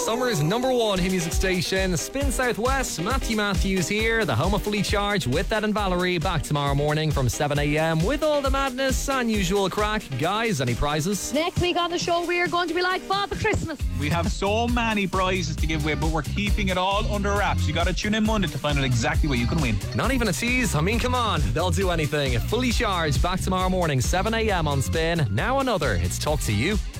Summer's #1 hit music station, Spin Southwest. Matthew Matthews here, the home of Fully Charged with Ed and Valerie. Back tomorrow morning from 7 a.m. with all the madness and usual crack. Guys, any prizes? Next week on the show, we are going to be like Father Christmas. We have so many prizes to give away, but we're keeping it all under wraps. You got to tune in Monday to find out exactly what you can win. Not even a tease? I mean, come on. They'll do anything. Fully Charged, back tomorrow morning, 7 a.m. on Spin. Now another. It's Talk to You.